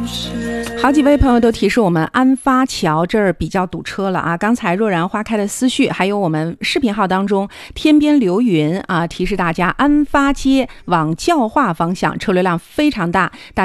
好几位朋友都提示我们安发桥这儿比较堵车了啊！刚才若然花开的思绪，还有我们视频号当中天边流云啊，提示大家安发街往教化方向车流量非常大，大